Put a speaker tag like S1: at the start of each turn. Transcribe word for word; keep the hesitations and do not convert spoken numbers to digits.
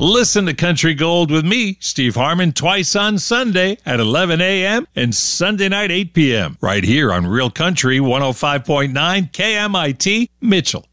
S1: Listen to Country Gold with me, Steve Harmon, twice on Sunday at eleven a.m. and Sunday night eight p.m. right here on Real Country one oh five point nine K M I T Mitchell.